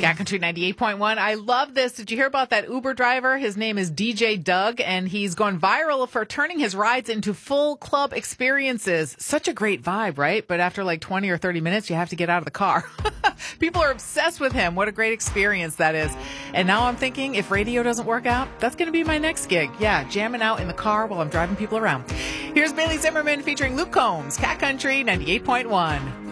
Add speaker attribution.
Speaker 1: Cat Country 98.1. I love this. Did you hear about that Uber driver? His name is DJ Doug, and he's gone viral for turning his rides into full club experiences. Such a great vibe, right? But after like 20 or 30 minutes, you have to get out of the car. People are obsessed with him. What a great experience that is. And now I'm thinking, if radio doesn't work out, that's going to be my next gig. Yeah, jamming out in the car while I'm driving people around. Here's Bailey Zimmerman featuring Luke Combs, Cat Country 98.1.